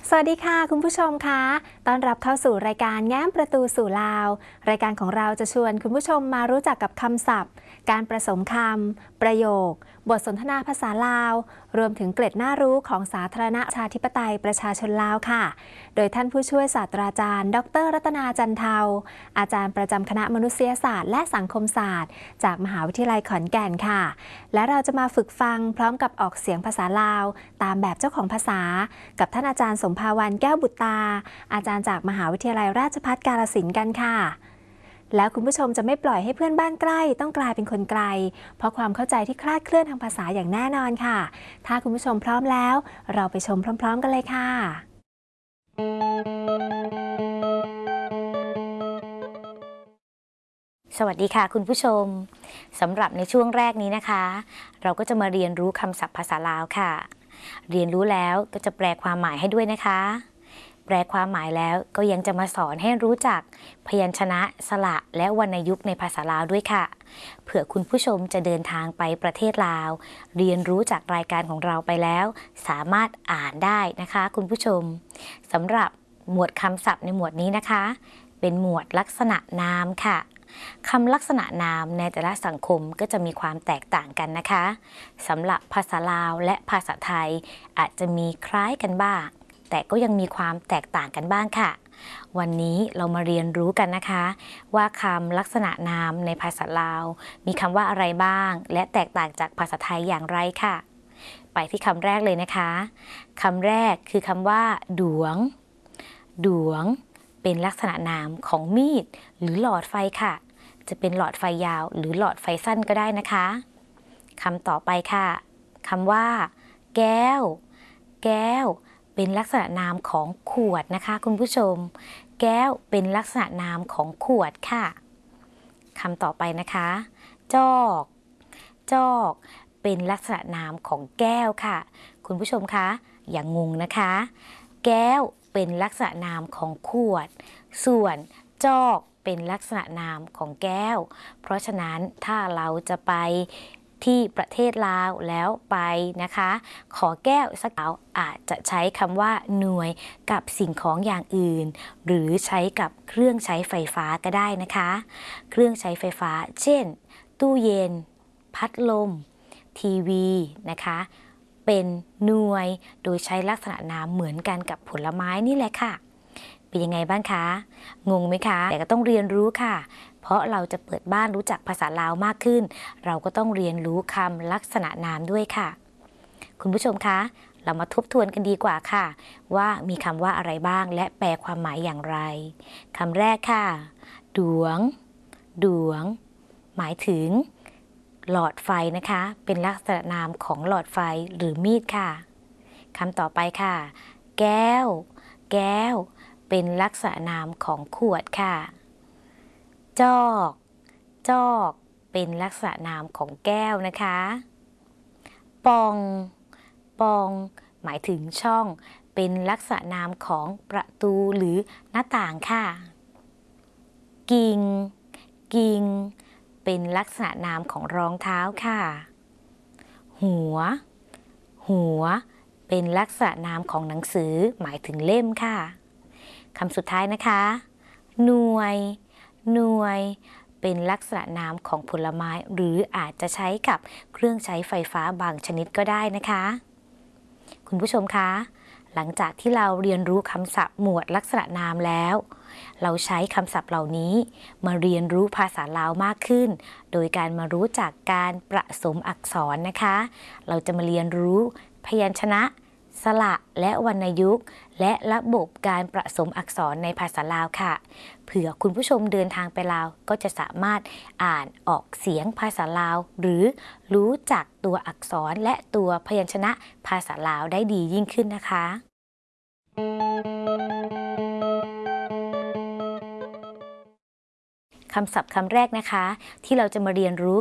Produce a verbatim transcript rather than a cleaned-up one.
สวัสดีค่ะคุณผู้ชมคะต้อนรับเข้าสู่รายการแง้มประตูสู่ลาวรายการของเราจะชวนคุณผู้ชมมารู้จักกับคำศัพท์การประสมคำประโยคบทสนทนาภาษาลาวรวมถึงเกร็ดน่ารู้ของสาธารณประชาธิปไตยประชาชนลาวค่ะโดยท่านผู้ช่วยศาสตราจารย์ดรรัตนาจันเทาอาจารย์ประจำคณะมนุษยศาสตร์และสังคมศาสตร์จากมหาวิทยาลัยขอนแก่นค่ะและเราจะมาฝึกฟังพร้อมกับออกเสียงภาษาลาวตามแบบเจ้าของภาษากับท่านอาจารย์สมภาวันแก้วบุตรตาอาจารย์จากมหาวิทยาลัยราชภัฏกาฬสินธุ์กันค่ะแล้วคุณผู้ชมจะไม่ปล่อยให้เพื่อนบ้านใกล้ต้องกลายเป็นคนไกลเพราะความเข้าใจที่คลาดเคลื่อนทางภาษาอย่างแน่นอนค่ะถ้าคุณผู้ชมพร้อมแล้วเราไปชมพร้อมๆกันเลยค่ะสวัสดีค่ะคุณผู้ชมสำหรับในช่วงแรกนี้นะคะเราก็จะมาเรียนรู้คำศัพท์ภาษาลาวค่ะเรียนรู้แล้วก็จะแปลความหมายให้ด้วยนะคะแปลความหมายแล้วก็ยังจะมาสอนให้รู้จักพยัญชนะสระและวรรณยุกต์ในภาษาลาวด้วยค่ะเผื่อคุณผู้ชมจะเดินทางไปประเทศลาวเรียนรู้จากรายการของเราไปแล้วสามารถอ่านได้นะคะคุณผู้ชมสำหรับหมวดคำศัพท์ในหมวดนี้นะคะเป็นหมวดลักษณะนามค่ะคำลักษณะนามในแต่ละสังคมก็จะมีความแตกต่างกันนะคะสำหรับภาษาลาวและภาษาไทยอาจจะมีคล้ายกันบ้างแต่ก็ยังมีความแตกต่างกันบ้างค่ะวันนี้เรามาเรียนรู้กันนะคะว่าคำลักษณะนามในภาษาลาวมีคำว่าอะไรบ้างและแตกต่างจากภาษาไทยอย่างไรค่ะไปที่คำแรกเลยนะคะคำแรกคือคำว่าดวงดวงเป็นลักษณะนามของมีดหรือหลอดไฟค่ะจะเป็นหลอดไฟยาวหรือหลอดไฟสั้นก็ได้นะคะคำต่อไปค่ะคำว่าแก้วแก้วเป็นลักษณะนามของขวดนะคะคุณผู้ชมแก้วเป็นลักษณะนามของขวดค่ะคำต่อไปนะคะจอกจอกเป็นลักษณะนามของแก้วค่ะคุณผู้ชมคะอย่างงงนะคะแก้วเป็นลักษณะนามของขวดส่วนจอกเป็นลักษณะนามของแก้วเพราะฉะนั้นถ้าเราจะไปที่ประเทศลาวแล้วไปนะคะขอแก้วสักแก้วอาจจะใช้คำว่าหน่วยกับสิ่งของอย่างอื่นหรือใช้กับเครื่องใช้ไฟฟ้าก็ได้นะคะเครื่องใช้ไฟฟ้าเช่นตู้เย็นพัดลมทีวีนะคะเป็นหน่วยโดยใช้ลักษณะนามเหมือนกันกับผลไม้นี่แหละค่ะเป็นยังไงบ้างคะงงไหมคะแต่ก็ต้องเรียนรู้ค่ะเพราะเราจะเปิดบ้านรู้จักภาษาลาวมากขึ้นเราก็ต้องเรียนรู้คำลักษณะนามด้วยค่ะคุณผู้ชมคะเรามาทบทวนกันดีกว่าค่ะว่ามีคำว่าอะไรบ้างและแปลความหมายอย่างไรคำแรกค่ะดวงดวงหมายถึงหลอดไฟนะคะเป็นลักษณะนามของหลอดไฟหรือมีดค่ะคำต่อไปค่ะแก้วแก้วเป็นลักษณะนามของขวดค่ะจอกจอกเป็นลักษณะนามของแก้วนะคะปองปองหมายถึงช่องเป็นลักษณะนามของประตูหรือหน้าต่างค่ะกิ่งกิ่งเป็นลักษณะนามของรองเท้าค่ะหัวหัวเป็นลักษณะนามของหนังสือหมายถึงเล่มค่ะคำสุดท้ายนะคะหน่วยหน่วยเป็นลักษณะนามของผลไม้หรืออาจจะใช้กับเครื่องใช้ไฟฟ้าบางชนิดก็ได้นะคะคุณผู้ชมคะหลังจากที่เราเรียนรู้คำศัพท์หมวดลักษณะนามแล้วเราใช้คำศัพท์เหล่านี้มาเรียนรู้ภาษาลาวมากขึ้นโดยการมารู้จักการประสมอักษรนะคะเราจะมาเรียนรู้พยัญชนะสระและวรรณยุกต์และระบบการประสมอักษรในภาษาลาวค่ะเผื่อคุณผู้ชมเดินทางไปลาวก็จะสามารถอ่านออกเสียงภาษาลาวหรือรู้จักตัวอักษรและตัวพยัญชนะภาษาลาวได้ดียิ่งขึ้นนะคะคำศัพท์คำแรกนะคะที่เราจะมาเรียนรู้